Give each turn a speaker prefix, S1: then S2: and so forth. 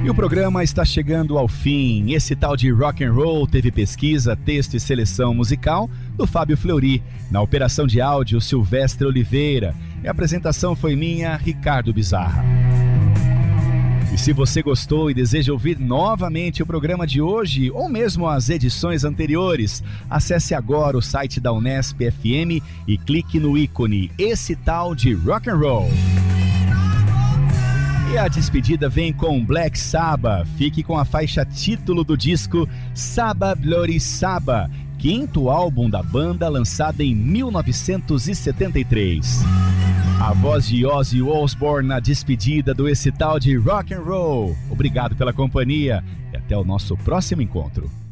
S1: E o programa está chegando ao fim. Esse tal de rock and roll teve pesquisa, texto e seleção musical do Fábio Fleury. Na operação de áudio, Silvestre Oliveira. E a apresentação foi minha, Ricardo Bizarra. E se você gostou e deseja ouvir novamente o programa de hoje, ou mesmo as edições anteriores, acesse agora o site da Unesp FM e clique no ícone Esse Tal de Rock and Roll. E a despedida vem com Black Sabbath. Fique com a faixa título do disco Sabbath Bloody Sabbath, quinto álbum da banda lançado em 1973. A voz de Ozzy Osbourne na despedida do Esse Tal de Rock and Roll. Obrigado pela companhia e até o nosso próximo encontro.